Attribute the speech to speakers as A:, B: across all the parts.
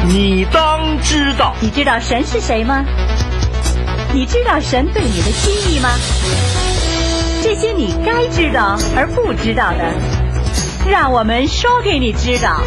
A: 你当知道。
B: 你知道神是谁吗？你知道神对你的心意吗？这些你该知道而不知道的，让我们说给你知道。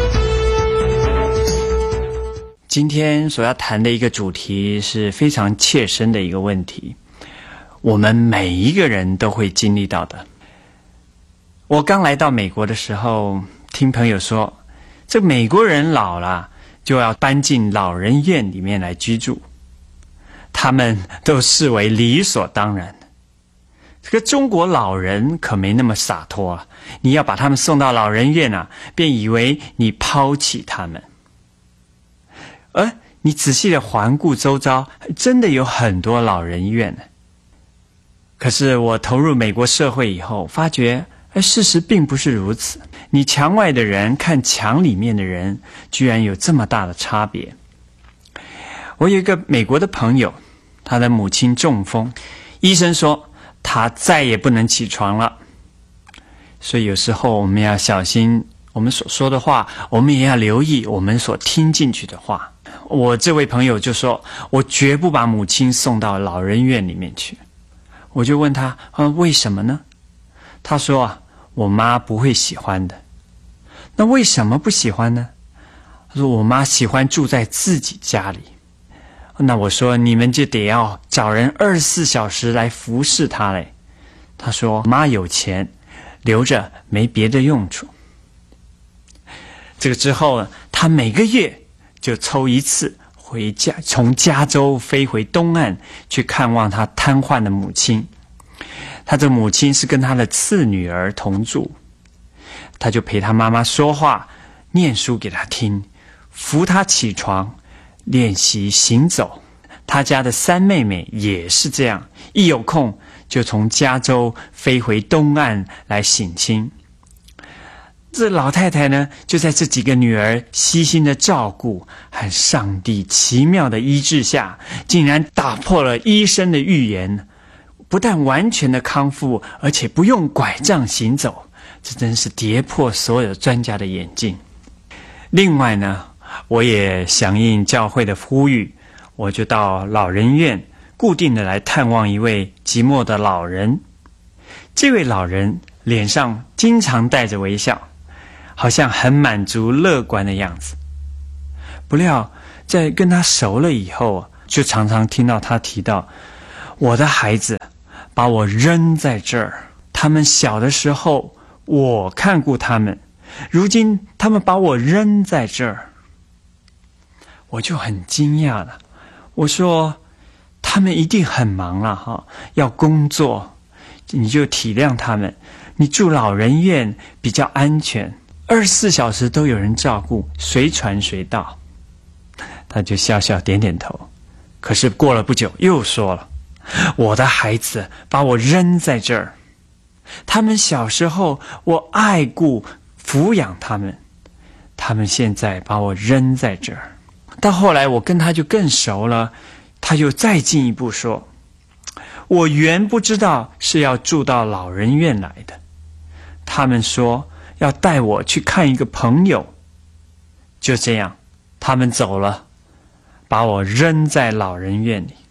C: 今天所要谈的一个主题是非常切身的一个问题，我们每一个人都会经历到的。我刚来到美国的时候，听朋友说，这美国人老了就要搬进老人院里面来居住，他们都视为理所当然。这个中国老人可没那么洒脱啊！你要把他们送到老人院啊，便以为你抛弃他们。而你仔细的环顾周遭，真的有很多老人院。可是我投入美国社会以后，发觉事实并不是如此。你墙外的人看墙里面的人，居然有这么大的差别。我有一个美国的朋友，他的母亲中风，医生说他再也不能起床了。所以有时候我们要小心我们所说的话，我们也要留意我们所听进去的话。我这位朋友就说，我绝不把母亲送到老人院里面去。我就问他，为什么呢？他说我妈不会喜欢的。那为什么不喜欢呢？他说我妈喜欢住在自己家里。那我说你们就得要找人24小时来服侍她嘞。他说妈有钱，留着没别的用处。这个之后呢，他每个月就抽一次回家，从加州飞回东岸去看望他瘫痪的母亲。他的母亲是跟他的次女儿同住，他就陪他妈妈说话，念书给他听，扶他起床，练习行走。他家的三妹妹也是这样，一有空就从加州飞回东岸来省亲。这老太太呢，就在这几个女儿悉心的照顾和上帝奇妙的医治下，竟然打破了医生的预言，不但完全的康复，而且不用拐杖行走，这真是跌破所有专家的眼镜。另外呢，我也响应教会的呼吁，我就到老人院固定的来探望一位寂寞的老人。这位老人脸上经常带着微笑，好像很满足乐观的样子。不料在跟他熟了以后，就常常听到他提到，我的孩子把我扔在这儿，他们小的时候我看顾他们，如今他们把我扔在这儿。我就很惊讶了，我说他们一定很忙了要工作，你就体谅他们，你住老人院比较安全，24小时都有人照顾，随传随到。他就笑笑点点头。可是过了不久又说了，我的孩子把我扔在这儿，他们小时候我爱顾抚养他们，他们现在把我扔在这儿。到后来我跟他就更熟了，他就再进一步说，我原不知道是要住到老人院来的，他们说要带我去看一个朋友，就这样他们走了，把我扔在老人院里。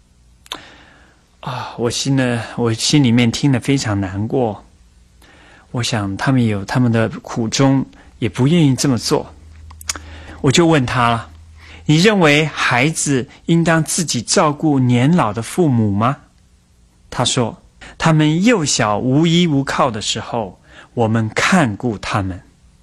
C: 我心里面听得非常难过。我想他们有他们的苦衷，也不愿意这么做。我就问他了，你认为孩子应当自己照顾年老的父母吗？他说，他们幼小无依无靠的时候，我们看顾他们。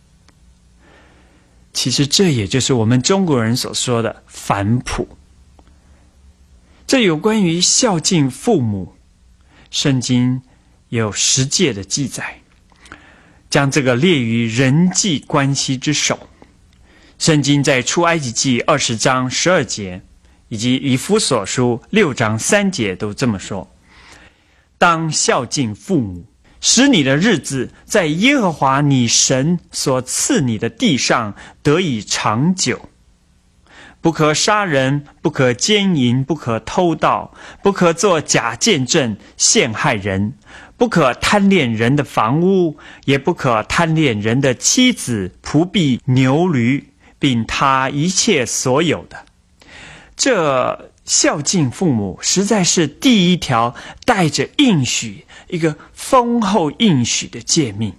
C: 其实这也就是我们中国人所说的反哺。这有关于孝敬父母，圣经有10诫的记载，将这个列于人际关系之首。圣经在出埃及记20章12节，以及以弗所书6章3节都这么说，当孝敬父母，使你的日子在耶和华你神所赐你的地上得以长久。不可杀人，不可奸淫，不可偷盗，不可作假见证陷害人，不可贪恋人的房屋，也不可贪恋人的妻子、仆婢、牛驴， 并他一切所有的。这孝敬父母实在是第一条带着应许，一个丰厚应许的诫命。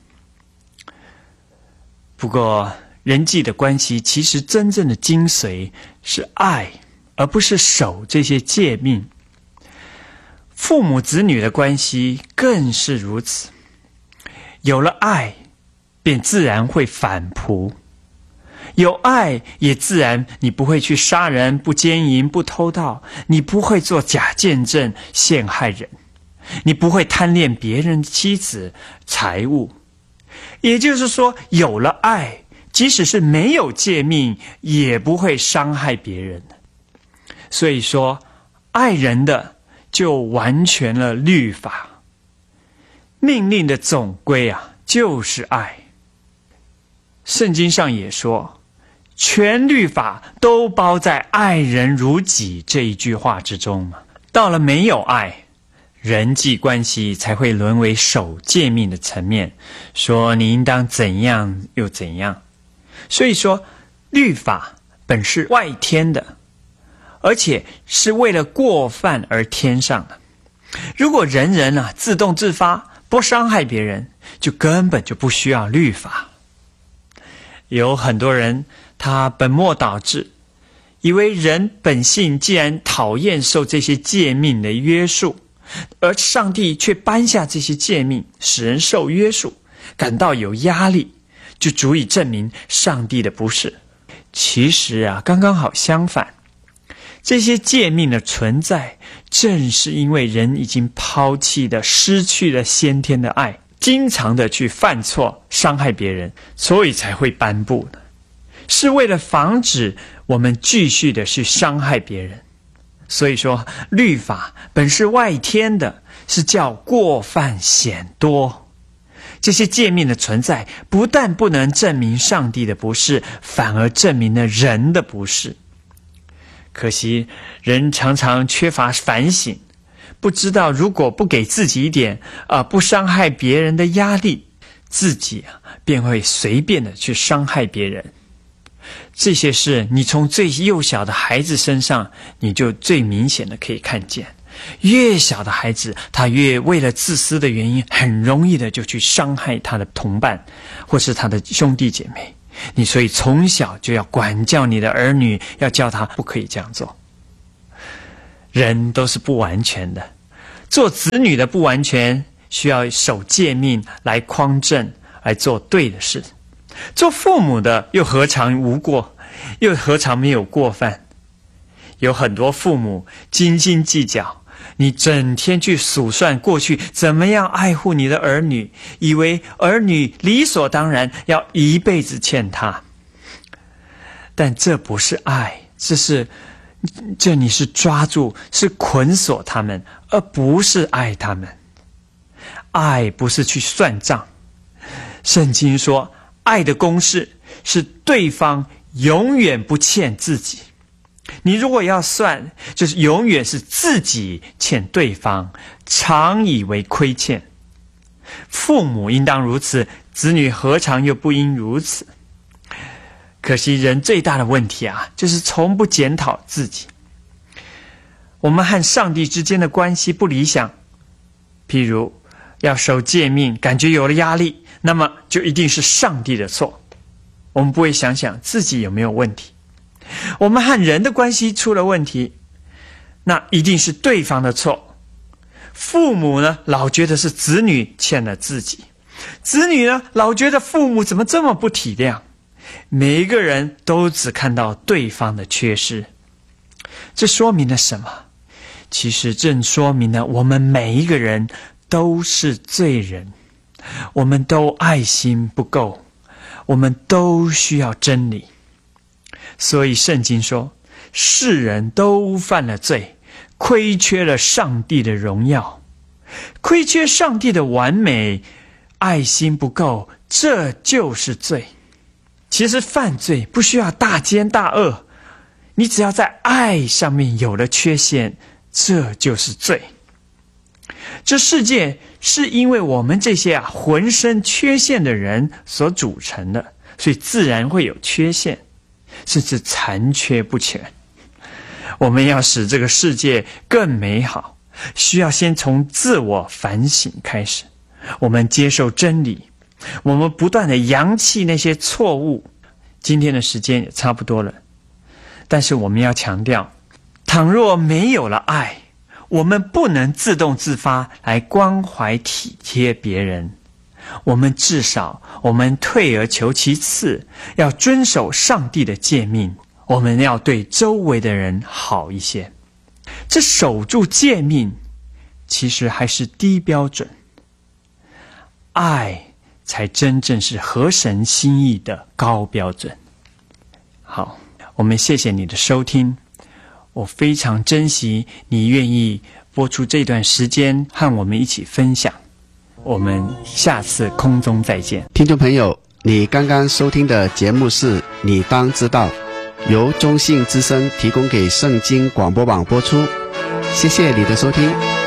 C: 不过人际的关系其实真正的精髓是爱，而不是守这些诫命。父母子女的关系更是如此，有了爱便自然会反扑，有爱也自然你不会去杀人，不奸淫，不偷盗，你不会做假见证陷害人，你不会贪恋别人的妻子财物。也就是说，有了爱，即使是没有诫命也不会伤害别人。所以说，爱人的就完全了律法。命令的总归就是爱。圣经上也说，全律法都包在爱人如己这一句话之中嘛。到了没有爱，人际关系才会沦为守诫命的层面，说你应当怎样又怎样。所以说，律法本是外添的，而且是为了过犯而添上的。如果人人自动自发，不伤害别人，就根本就不需要律法。有很多人他本末倒置，以为人本性既然讨厌受这些诫命的约束，而上帝却颁下这些诫命使人受约束，感到有压力，就足以证明上帝的不是。其实刚刚好相反，这些诫命的存在正是因为人已经抛弃的失去了先天的爱，经常的去犯错伤害别人，所以才会颁布的，是为了防止我们继续的去伤害别人。所以说，律法本是外添的，是叫过犯显多。这些诫命的存在不但不能证明上帝的不是，反而证明了人的不是。可惜人常常缺乏反省，不知道如果不给自己一点不伤害别人的压力，自己便会随便的去伤害别人。这些事你从最幼小的孩子身上你就最明显的可以看见，越小的孩子他越为了自私的原因，很容易的就去伤害他的同伴或是他的兄弟姐妹。你所以从小就要管教你的儿女，要教他不可以这样做。人都是不完全的，做子女的不完全，需要守诫命来匡正，来做对的事。做父母的又何尝无过，又何尝没有过犯？有很多父母斤斤计较，你整天去数算过去怎么样爱护你的儿女，以为儿女理所当然要一辈子欠他。但这不是爱，这你是抓住，是捆锁他们，而不是爱他们。爱不是去算账。圣经说，爱的公式是对方永远不欠自己。你如果要算，就是永远是自己欠对方，常以为亏欠。父母应当如此，子女何尝又不应如此？可惜人最大的问题就是从不检讨自己。我们和上帝之间的关系不理想，譬如要守诫命，感觉有了压力，那么就一定是上帝的错。我们不会想想自己有没有问题。我们和人的关系出了问题，那一定是对方的错。父母呢，老觉得是子女欠了自己；子女呢，老觉得父母怎么这么不体谅。每一个人都只看到对方的缺失。这说明了什么？其实正说明了我们每一个人都是罪人，我们都爱心不够，我们都需要真理。所以圣经说，世人都犯了罪，亏缺了上帝的荣耀，亏缺上帝的完美，爱心不够，这就是罪。其实犯罪不需要大奸大恶，你只要在爱上面有了缺陷，这就是罪。这世界是因为我们这些浑身缺陷的人所组成的，所以自然会有缺陷。 甚至残缺不全。我们要使这个世界更美好，需要先从自我反省开始。我们接受真理，我们不断的扬弃那些错误。今天的时间也差不多了，但是我们要强调，倘若没有了爱，我们不能自动自发来关怀体贴别人。我们至少我们退而求其次，要遵守上帝的诫命，我们要对周围的人好一些。这守住诫命其实还是低标准，爱才真正是合神心意的高标准。好，我们谢谢你的收听，我非常珍惜你愿意播出这段时间和我们一起分享。我们下次空中再见。
D: 听众朋友，你刚刚收听的节目是你当知道，由中信之声提供给圣经广播网播出。谢谢你的收听。